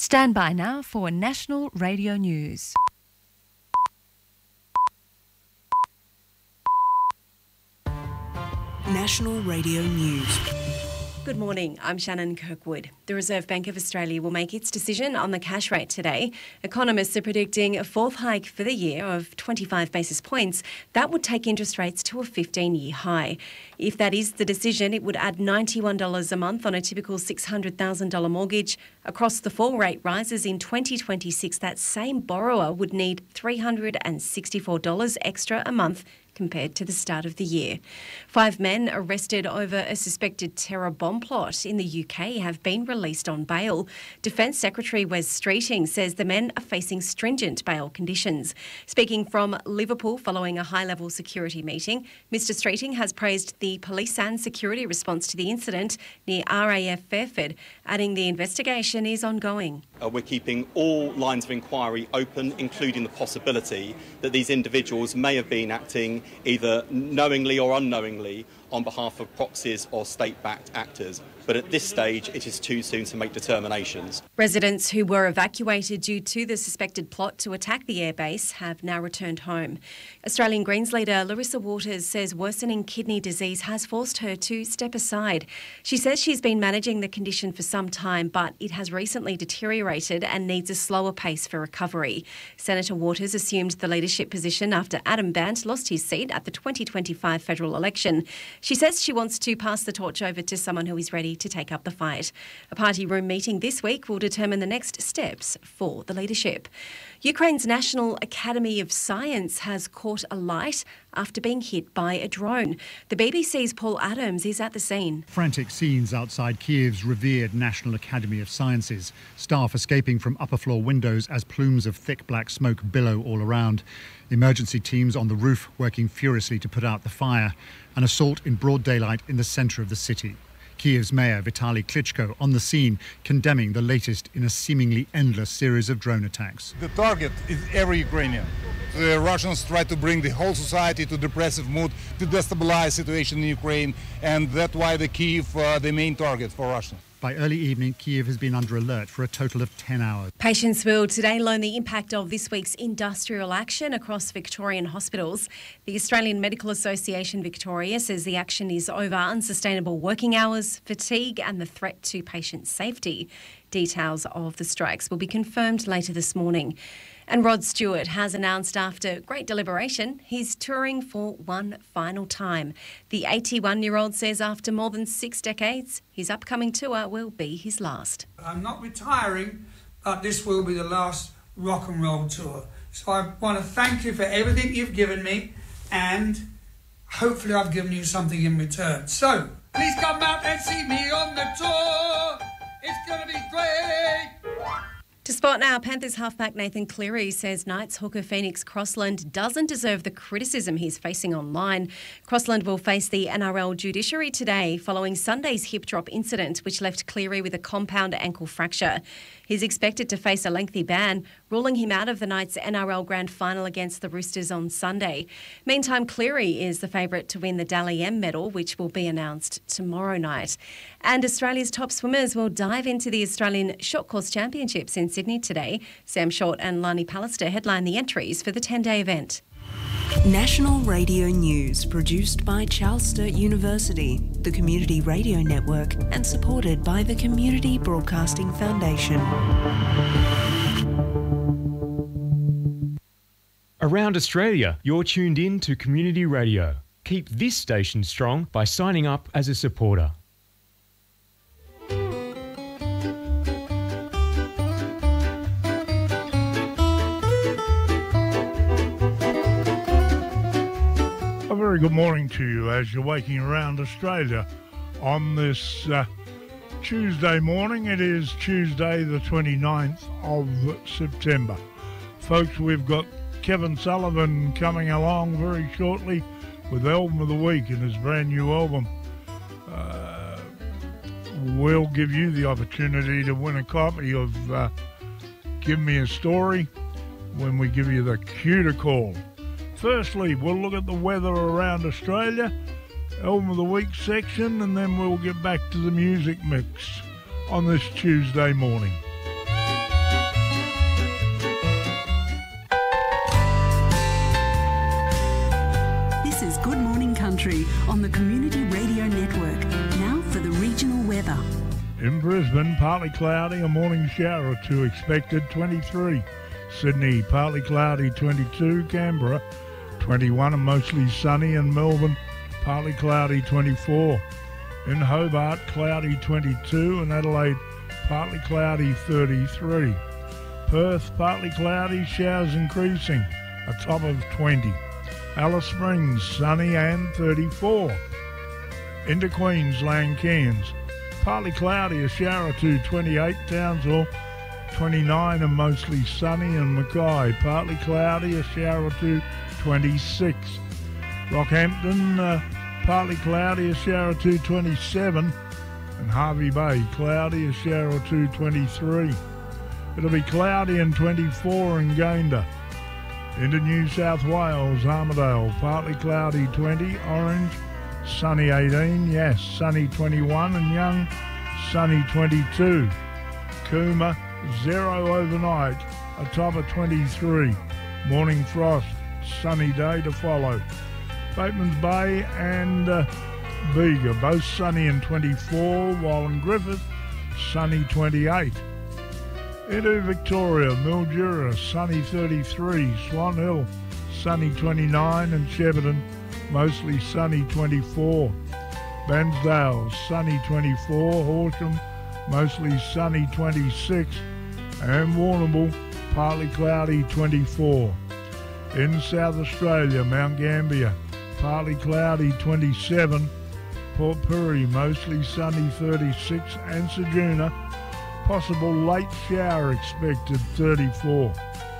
Stand by now for National Radio News. National Radio News. Good morning, I'm Shannon Kirkwood. The Reserve Bank of Australia will make its decision on the cash rate today. Economists are predicting a fourth hike for the year of 25 basis points. That would take interest rates to a 15-year high. If that is the decision, it would add $91 a month on a typical $600,000 mortgage. Across the fall rate rises in 2026, that same borrower would need $364 extra a month compared to the start of the year. 5 men arrested over a suspected terror bomb plot in the UK have been released on bail. Defence Secretary Wes Streeting says the men are facing stringent bail conditions. Speaking from Liverpool following a high-level security meeting, Mr Streeting has praised the police and security response to the incident near RAF Fairford, adding the investigation is ongoing. We're keeping all lines of inquiry open, including the possibility that these individuals may have been acting either knowingly or unknowingly on behalf of proxies or state-backed actors. But at this stage, it is too soon to make determinations. Residents who were evacuated due to the suspected plot to attack the airbase have now returned home. Australian Greens leader Larissa Waters says worsening kidney disease has forced her to step aside. She says she's been managing the condition for some time, but it has recently deteriorated and needs a slower pace for recovery. Senator Waters assumed the leadership position after Adam Bandt lost his seat at the 2025 federal election. She says she wants to pass the torch over to someone who is ready to take up the fight. A party room meeting this week will determine the next steps for the leadership. Ukraine's National Academy of Science has caught alight after being hit by a drone. The BBC's Paul Adams is at the scene. Frantic scenes outside Kiev's revered National Academy of Sciences. Staff escaping from upper floor windows as plumes of thick black smoke billow all around. Emergency teams on the roof working furiously to put out the fire. An assault in broad daylight in the centre of the city. Kiev's mayor Vitaly Klitschko on the scene, condemning the latest in a seemingly endless series of drone attacks. The target is every Ukrainian. The Russians try to bring the whole society to depressive mood, to destabilize situation in Ukraine, and that's why the Kiev the main target for Russia. By early evening, Kiev has been under alert for a total of 10 hours. Patients will today learn the impact of this week's industrial action across Victorian hospitals. The Australian Medical Association Victoria says the action is over unsustainable working hours, fatigue and the threat to patient safety. Details of the strikes will be confirmed later this morning. And Rod Stewart has announced after great deliberation he's touring for one final time. The 81-year-old says after more than 6 decades, his upcoming tour will be his last. I'm not retiring, but this will be the last rock and roll tour. So I want to thank you for everything you've given me, and hopefully I've given you something in return. So please come out and see me on the tour. It's going to be great. To spot now, Panthers halfback Nathan Cleary says Knights hooker Phoenix Crossland doesn't deserve the criticism he's facing online. Crossland will face the NRL judiciary today following Sunday's hip drop incident, which left Cleary with a compound ankle fracture. He's expected to face a lengthy ban, ruling him out of the Knights' NRL Grand Final against the Roosters on Sunday. Meantime, Cleary is the favourite to win the Dally M medal, which will be announced tomorrow night. And Australia's top swimmers will dive into the Australian Short Course Championships in Sydney today. Sam Short and Lani Pallister headline the entries for the 10-day event. National Radio News, produced by Charles Sturt University, the Community Radio Network, and supported by the Community Broadcasting Foundation. Around Australia, you're tuned in to Community Radio. Keep this station strong by signing up as a supporter. A very good morning to you as you're waking around Australia on this Tuesday morning. It is Tuesday the 29th of September. Folks, we've got Kevin Sullivan coming along very shortly with Album of the Week and his brand new album. We'll give you the opportunity to win a copy of Give Me a Story when we give you the cue to call. Firstly, we'll look at the weather around Australia, Album of the Week section, and then we'll get back to the music mix on this Tuesday morning. Territory on the Community Radio Network. Now for the regional weather. In Brisbane, partly cloudy, a morning shower or two expected, 23. Sydney, partly cloudy, 22. Canberra, 21 and mostly sunny. And Melbourne, partly cloudy, 24. In Hobart, cloudy, 22. And Adelaide, partly cloudy, 33. Perth, partly cloudy, showers increasing, a top of 20. Alice Springs, sunny and 34. Into Queensland, Cairns, partly cloudy, a shower or two, 28. Townsville, 29 and mostly sunny. And Mackay, partly cloudy, a shower or two, 26. Rockhampton, partly cloudy, a shower or two, 27. And Harvey Bay, cloudy, a shower or two, 23. It'll be cloudy and 24 in Gayndah. Into New South Wales, Armidale, partly cloudy, 20. Orange, sunny 18. Yes, sunny 21. And Young, sunny 22. Cooma, 0 overnight, a top of 23. Morning frost, sunny day to follow. Bateman's Bay and Bega, both sunny and 24, while in Griffith, sunny 28. Into Victoria, Mildura, sunny 33. Swan Hill, sunny 29. And Shepparton, mostly sunny 24. Bairnsdale, sunny 24. Horsham, mostly sunny 26. And Warrnambool, partly cloudy 24. In South Australia, Mount Gambier, partly cloudy 27. Port Pirie, mostly sunny 36. And Ceduna, possible late shower expected 34.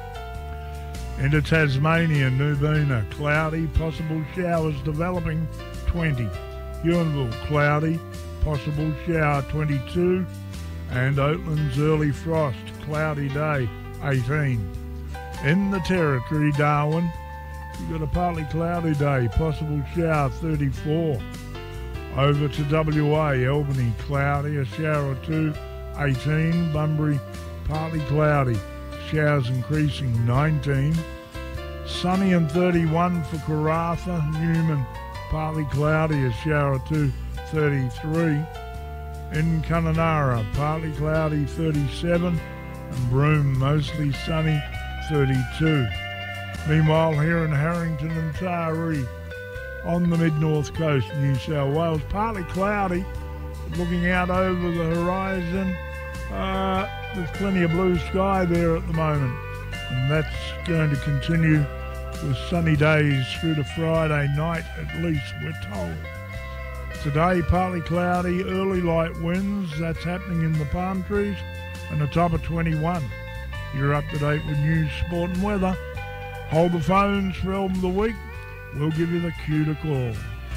Into Tasmania, Nubina, cloudy, possible showers developing 20. Huonville, cloudy, possible shower 22. And Oatlands, early frost, cloudy day 18. In the Territory, Darwin, you've got a partly cloudy day, possible shower 34. Over to WA, Albany, cloudy, a shower or two 18. Bunbury, partly cloudy, showers increasing 19. Sunny and 31 for Karratha. Newman, partly cloudy, a shower or two 33. In Kununurra, partly cloudy 37. And Broome, mostly sunny 32. Meanwhile, here in Harrington and Taree, on the mid-north coast, New South Wales, partly cloudy, looking out over the horizon. There's plenty of blue sky there at the moment, and that's going to continue with sunny days through to Friday night, at least, we're told. Today, partly cloudy, early light winds, that's happening in the palm trees, and a top of 21. You're up to date with news, sport and weather. Hold the phones for Album of the Week. We'll give you the cue to call.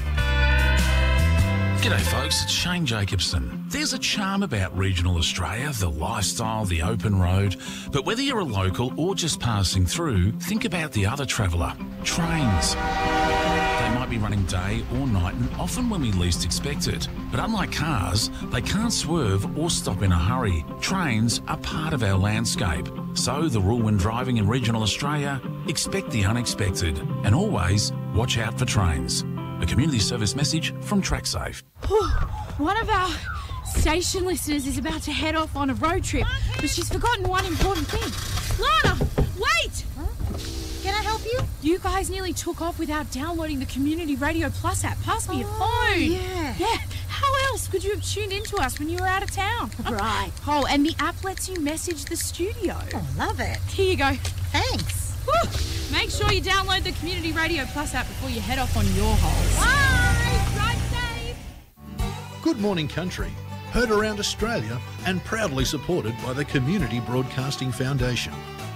G'day folks, it's Shane Jacobson. There's a charm about regional Australia, the lifestyle, the open road. But whether you're a local or just passing through, think about the other traveller, trains. They might be running day or night and often when we least expect it. But unlike cars, they can't swerve or stop in a hurry. Trains are part of our landscape. So the rule when driving in regional Australia, expect the unexpected and always watch out for trains. A community service message from TrackSafe. One of our station listeners is about to head off on a road trip, but she's forgotten one important thing. Lana, wait! Huh? Can I help you? You guys nearly took off without downloading the Community Radio Plus app. Pass me your phone. Yeah. How else could you have tuned into us when you were out of town? Right. Oh, and the app lets you message the studio. Oh, love it. Here you go. Thanks. Woo! Make sure you download the Community Radio Plus app before you head off on your holes. Bye! Drive safe! Good Morning Country, heard around Australia and proudly supported by the Community Broadcasting Foundation.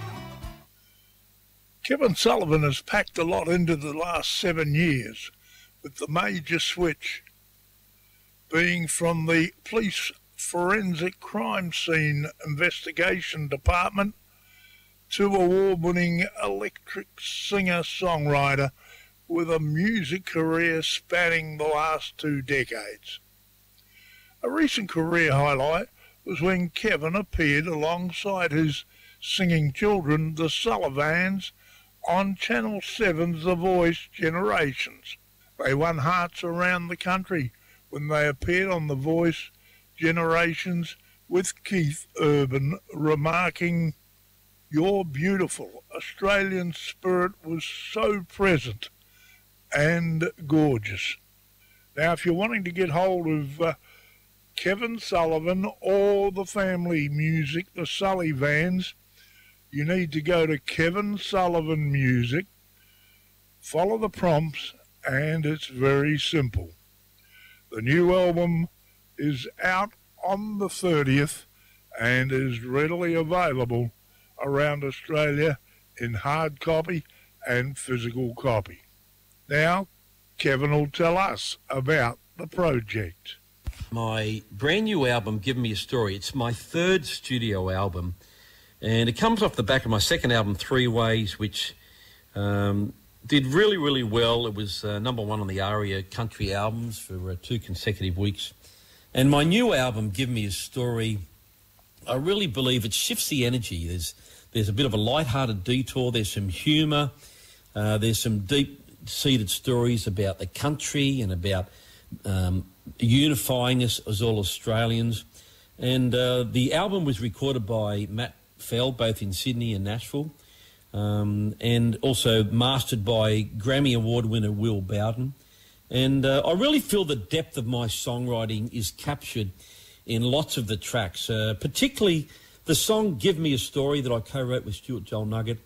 Kevin Sullivan has packed a lot into the last 7 years, with the major switch being from the Police Forensic Crime Scene Investigation Department to award-winning electric singer-songwriter with a music career spanning the last 2 decades. A recent career highlight was when Kevin appeared alongside his singing children, the Sullivans, on Channel 7's The Voice Generations. They won hearts around the country when they appeared on The Voice Generations, with Keith Urban remarking, "Your beautiful Australian spirit was so present and gorgeous." Now, if you're wanting to get hold of Kevin Sullivan or the family music, the Sullivans, you need to go to Kevin Sullivan Music, follow the prompts, and it's very simple. The new album is out on the 30th and is readily available around Australia in hard copy and physical copy. Now, Kevin will tell us about the project. My brand new album, Give Me a Story, it's my third studio album, and it comes off the back of my second album, Three Ways, which did really, really well. It was number one on the ARIA country albums for 2 consecutive weeks. And my new album, Give Me a Story, I really believe it shifts the energy. There's a bit of a light-hearted detour. There's some humour. There's some deep-seated stories about the country and about unifying us as all Australians. And the album was recorded by Matt Fell, both in Sydney and Nashville, and also mastered by Grammy Award winner Will Bowden. And I really feel the depth of my songwriting is captured in lots of the tracks, particularly the song Give Me a Story that I co-wrote with Stuart Joel Nugget.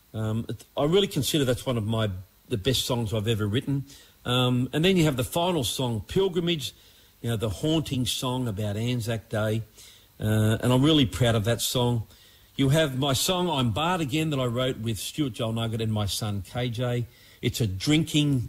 I really consider that's one of the best songs I've ever written. And then you have the final song, Pilgrimage, you know, the haunting song about Anzac Day. And I'm really proud of that song. You have my song, I'm Barred Again, that I wrote with Stuart Joel Nugget and my son, KJ. It's a drinking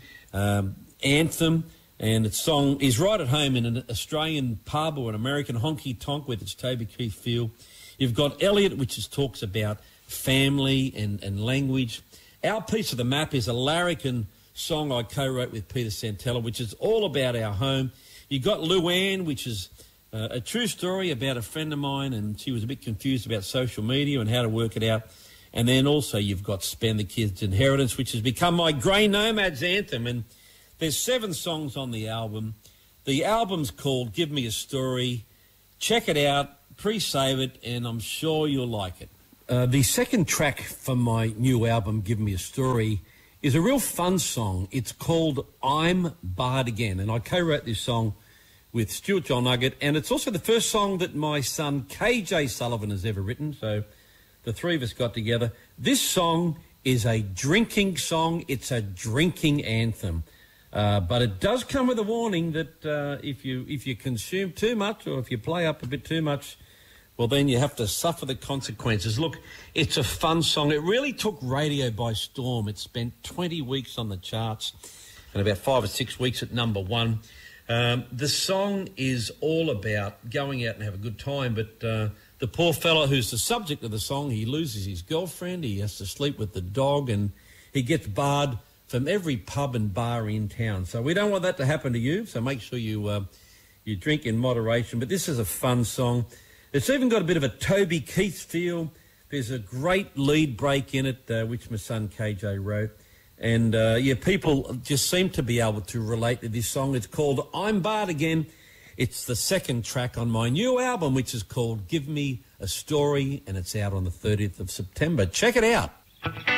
anthem, and the song is right at home in an Australian pub or an American honky-tonk with its Toby Keith feel. You've got Elliot, which talks about family and language. Our Piece of the Map is a larrikin song I co-wrote with Peter Santella, which is all about our home. You've got Luann, which is a true story about a friend of mine, and she was a bit confused about social media and how to work it out. And then also you've got Spend the Kids' Inheritance, which has become my Grey Nomads anthem. And there's 7 songs on the album. The album's called Give Me a Story. Check it out, pre-save it, and I'm sure you'll like it. The second track from my new album, Give Me a Story, is a real fun song. It's called I'm Barred Again, and I co-wrote this song with Stuart Joel Nugget, and it's also the first song that my son KJ Sullivan has ever written, so the three of us got together. This song is a drinking song. It's a drinking anthem, but it does come with a warning that if you consume too much or if you play up a bit too much, well, then you have to suffer the consequences. Look, it's a fun song. It really took radio by storm. It spent 20 weeks on the charts and about 5 or 6 weeks at number 1. The song is all about going out and have a good time, but the poor fella who's the subject of the song, he loses his girlfriend, he has to sleep with the dog, and he gets barred from every pub and bar in town. So we don't want that to happen to you, so make sure you drink in moderation. But this is a fun song. It's even got a bit of a Toby Keith feel. There's a great lead break in it, which my son KJ wrote. And, people just seem to be able to relate to this song. It's called I'm Barred Again. It's the second track on my new album, which is called Give Me a Story, and it's out on the 30th of September. Check it out.